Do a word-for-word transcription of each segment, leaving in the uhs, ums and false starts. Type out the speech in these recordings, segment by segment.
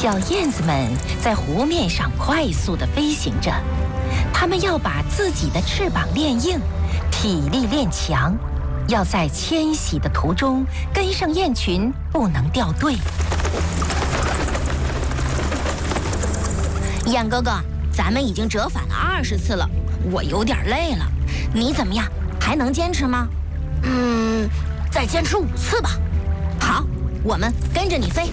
小燕子们在湖面上快速地飞行着，它们要把自己的翅膀练硬，体力练强，要在迁徙的途中跟上雁群，不能掉队。 燕哥哥，咱们已经折返了二十次了，我有点累了。你怎么样？还能坚持吗？ 嗯，再坚持五次吧。 好，我们跟着你飞。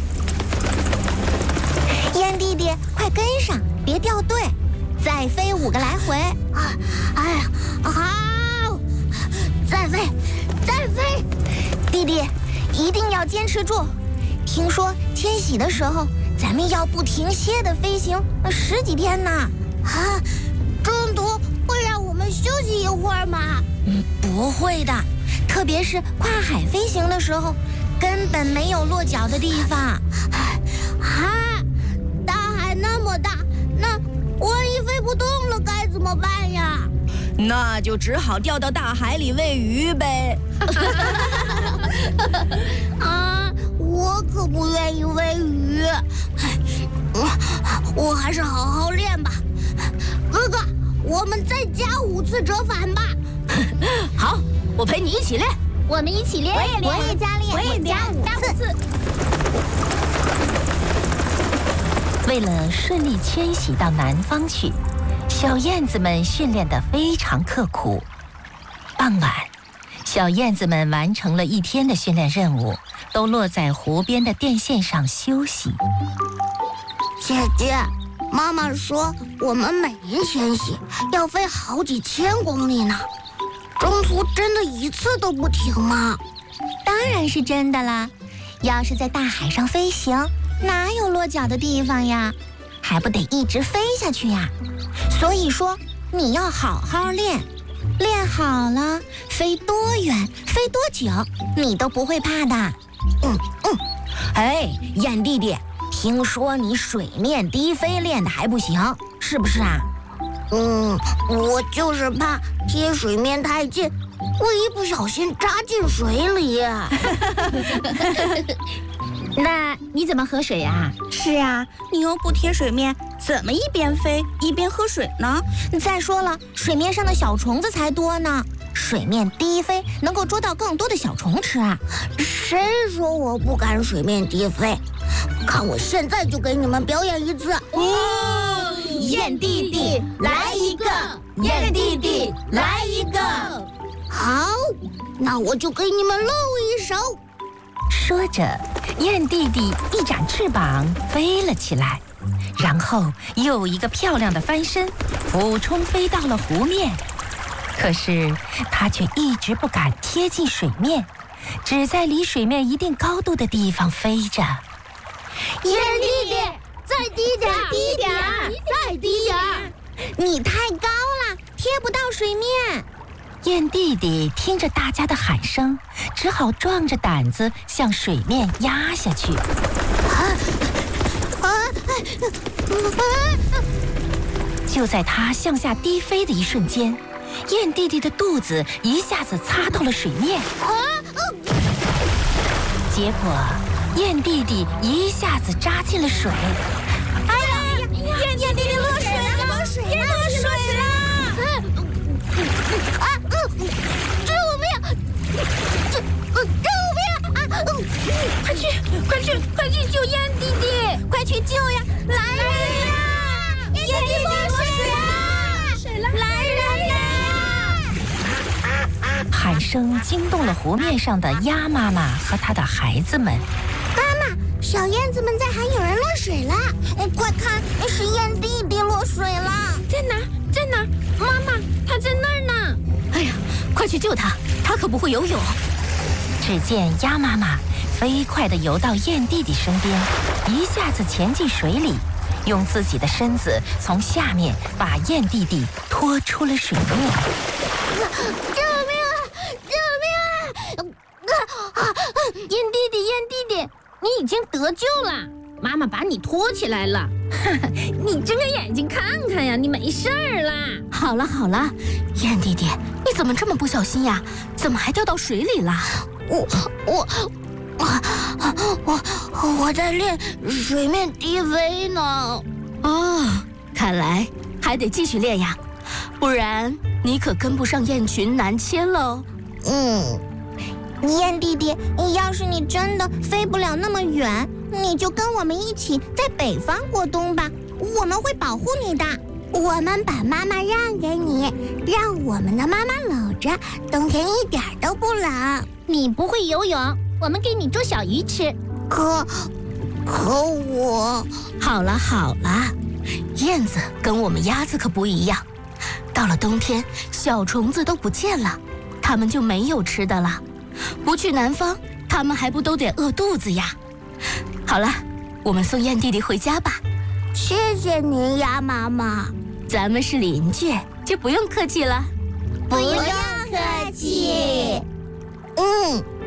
燕弟弟，快跟上，别掉队，再飞五个来回。 啊，哎呀，好，再飞，再飞。 弟弟，一定要坚持住。听说迁徙的时候，咱们要不停歇地飞行十几天呢。 啊，中途会让我们休息一会儿吗？ 嗯，不会的，特别是跨海飞行的时候，根本没有落脚的地方。 啊，大海那么大，那万一飞不动了该怎么办呀？ 那就只好掉到大海里喂鱼呗。 啊，我可不愿意喂鱼。我还是好好练吧。哥哥，我们再加五次折返吧。 好，我陪你一起练。 我们一起练。 我也练，我也加练， 我也加五次。 为了顺利迁徙到南方去，小燕子们训练得非常刻苦。傍晚，小燕子们完成了一天的训练任务，都落在湖边的电线上休息。 姐姐，妈妈说我们每年迁徙要飞好几千公里呢，中途真的一次都不停吗？ 当然是真的啦。要是在大海上飞行，哪有落脚的地方呀？还不得一直飞下去呀？所以说，你要好好练，练好了，飞多远，飞多久，你都不会怕的。 嗯嗯。哎，燕弟弟，听说你水面低飞练得还不行，是不是啊？ 嗯，我就是怕贴水面太近，我一不小心扎进水里。 那你怎么喝水呀？ 是啊，你又不贴水面，怎么一边飞一边喝水呢？ 再说了，水面上的小虫子才多呢，水面低飞能够捉到更多的小虫吃啊。 谁说我不敢水面低飞？看我现在就给你们表演一次。 哦，燕弟弟来一个，燕弟弟来一个。 好，那我就给你们露一手。 说着，燕弟弟一展翅膀飞了起来，然后又一个漂亮的翻身，俯冲飞到了湖面。可是他却一直不敢贴近水面，只在离水面一定高度的地方飞着。 燕弟弟，再低点，低点，再低点！ 你太高了，贴不到水面。 燕弟弟听着大家的喊声，只好壮着胆子向水面压下去。啊啊！ 就在他向下低飞的一瞬间，燕弟弟的肚子一下子擦到了水面。啊！结果燕弟弟一下子扎进了水。 哎呀，燕燕弟弟落水了，落水了，落水了！ 啊！救命！救救命！啊！ 快去，快去，快去救燕弟弟！ 快去救呀！来人呀！燕弟弟落水了！ 水了！ 来人呀！ 喊声惊动了湖面上的鸭妈妈和她的孩子们。 妈妈，小燕子们在喊有人落水了！ 快看，是燕弟弟落水了！ 在哪？在哪？妈妈，他在那儿呢！ 哎呀，快去救他，他可不会游泳。 只见鸭妈妈飞快地游到燕弟弟身边，一下子潜进水里，用自己的身子从下面把燕弟弟拖出了水面。 救命啊！救命啊！ 燕弟弟，燕弟弟，你已经得救了，妈妈把你拖起来了。你睁开眼睛看看呀，你没事儿啦。 好了好了，燕弟弟，你怎么这么不小心呀？怎么还掉到水里了？ 我我啊，我我在练水面低飞呢。 哦，看来还得继续练呀，不然你可跟不上雁群南迁喽。 嗯， 雁弟弟，要是你真的飞不了那么远，你就跟我们一起在北方过冬吧，我们会保护你的。 我们把妈妈让给你，让我们的妈妈搂着，冬天一点都不冷。 你不会游泳，我们给你捉小鱼吃。 可，可我…… 好了好了，燕子跟我们鸭子可不一样，到了冬天，小虫子都不见了，它们就没有吃的了。不去南方，它们还不都得饿肚子呀？好了，我们送燕弟弟回家吧。 谢谢您呀，妈妈。 咱们是邻居，就不用客气了。 不用客气。嗯。